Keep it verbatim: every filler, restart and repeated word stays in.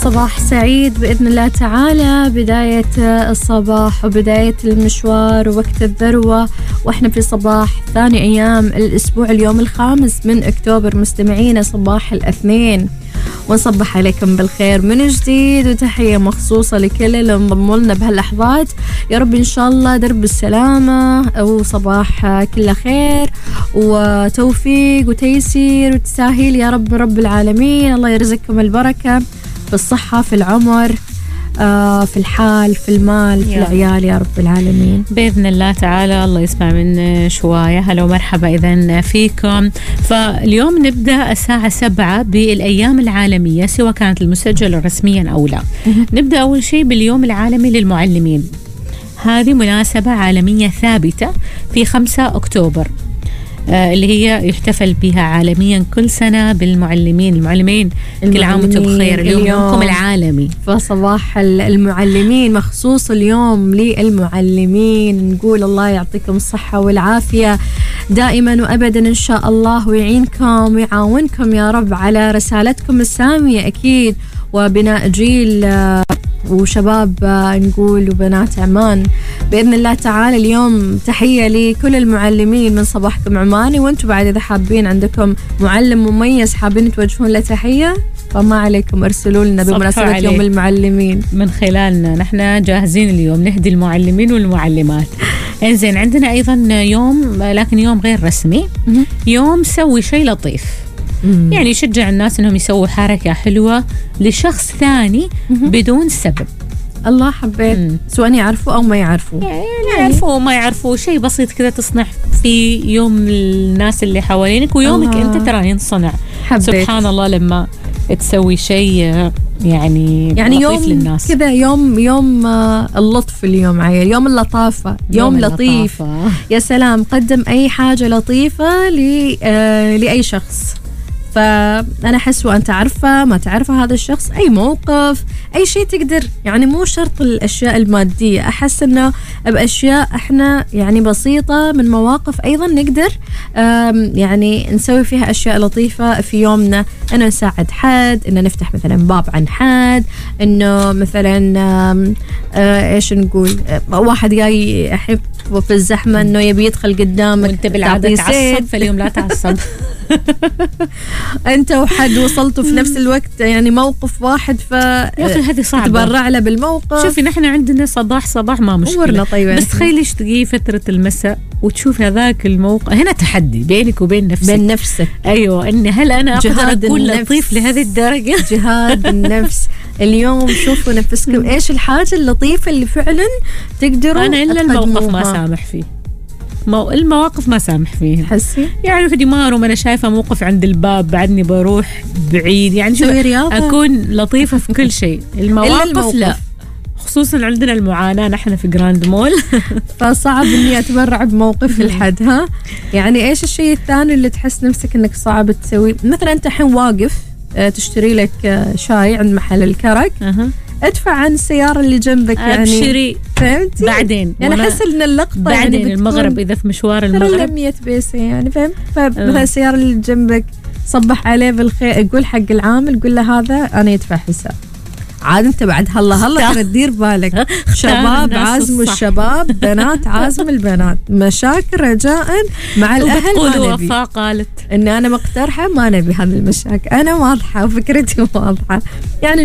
صباح سعيد بإذن الله تعالى. بداية الصباح وبداية المشوار ووقت الذروة، وإحنا في صباح ثاني أيام الأسبوع، اليوم الخامس من أكتوبر. مستمعينا صباح الاثنين، ونصبح عليكم بالخير من جديد، وتحية مخصوصة لكل اللي انضموا لنا بهاللحظات. يا رب إن شاء الله درب السلامة وصباح كله خير وتوفيق وتيسير وتساهيل يا رب رب العالمين. الله يرزقكم البركة في الصحة، في العمر، آه في الحال، في المال، في العيال يا رب العالمين بإذن الله تعالى. الله يسمع من شوية. هلا ومرحبا إذن فيكم. فاليوم نبدأ الساعة سبعة بالأيام العالمية، سواء كانت المسجلة رسميا أو لا. نبدأ أول شيء باليوم العالمي للمعلمين. هذه مناسبة عالمية ثابتة في خمسة أكتوبر، آه اللي هي يحتفل بها عالميا كل سنة بالمعلمين. المعلمين كل عام وانتم بخير. اليوم يومكم العالمي، فصباح المعلمين مخصوص اليوم للمعلمين. نقول الله يعطيكم الصحة والعافية دائما وأبدا إن شاء الله، ويعينكم ويعاونكم يا رب على رسالتكم السامية أكيد، وبناء جيل وشباب نقول وبنات عمان بإذن الله تعالى. اليوم تحية لكل المعلمين من صباحكم عماني. وانتم بعد إذا حابين عندكم معلم مميز حابين توجهون له تحية، فما عليكم ارسلوا لنا بمناسبة يوم المعلمين. من خلالنا نحن جاهزين اليوم نهدي المعلمين والمعلمات. انزين عندنا أيضا يوم، لكن يوم غير رسمي، يوم سوي شيء لطيف. مم. يعني يشجع الناس انهم يسووا حركة حلوة لشخص ثاني مم. بدون سبب. الله حبيت، مم. سواء يعرفوا او ما يعرفوا، يعني يعرفوا او ما يعرفوا، شيء بسيط كذا تصنع في يوم الناس اللي حوالينك ويومك آه. انت ترى ينصنع. حبيت. سبحان الله لما تسوي شيء يعني يعني لطيف يوم للناس كذا. يوم يوم اللطف اليوم عيل، يوم اللطافة، يوم, يوم لطيف اللطافة. يا سلام، قدم أي حاجة لطيفة ل آه لأي شخص. فأنا أحس وأنت عارفة ما تعرفه هذا الشخص، أي موقف أي شيء تقدر، يعني مو شرط الأشياء المادية. أحس إنه بأشياء إحنا يعني بسيطة من مواقف أيضا نقدر يعني نسوي فيها أشياء لطيفة في يومنا. إنه نساعد حد، إنه نفتح مثلا باب عن حد، إنه مثلا إيش نقول، واحد جاي أحب في الزحمة إنه يبي يدخل قدامك وأنت بالعادة تعصب، فاليوم لا تعصب. أنت وحد وصلتوا في نفس الوقت، يعني موقف واحد، ف يا أخي هذه صعبة، تبرع له بالموقف. شوفي نحن عندنا صباح صباح ما مشكلة، طيب بس تخيلي تجي فترة المساء وتشوف هذاك الموقف. هنا تحدي بينك وبين نفسك، بين نفسك. أيوة، إني هل أنا أقدر أكون لطيف لهذه الدرجة؟ جهاد النفس. اليوم شوفوا نفسكم إيش الحاجة اللطيفة اللي فعلا تقدروا. أنا إلا الموقف ما سامح فيه، مو المواقف ما سامح فيه. حسي يعني في دمار وما أنا شايفة موقف عند الباب بعدني بروح بعيد، يعني سوي رياضة، أكون لطيفة في كل شيء. المواقف لا، خصوصا عندنا المعاناة نحن في جراند مول. فصعب إني أتبرع بموقف الحد. ها يعني إيش الشيء الثاني اللي تحس نفسك إنك صعب تسوي؟ مثلا أنت حين واقف تشتري لك شاي عند محل الكرك، أه. ادفع عن السيارة اللي جنبك، يعني أبشري فهمتي؟ بعدين يعني أحس إن اللقطة بعدين يعني المغرب إذا في مشوار المغرب مية بيسة، يعني فهمت؟ فمثلا السيارة اللي جنبك صبح عليه بالخير، يقول حق العامل قول له هذا أنا يدفع حساب. عاد انت بعد هلا هلا ترى تدير بالك. شباب عازموا الشباب، بنات عازموا البنات. مشاكل رجاء مع الاهل ما نبي. وفاء قالت ان انا مقترحه ما نبي هذه المشاكل. انا واضحه وفكرتي واضحه، يعني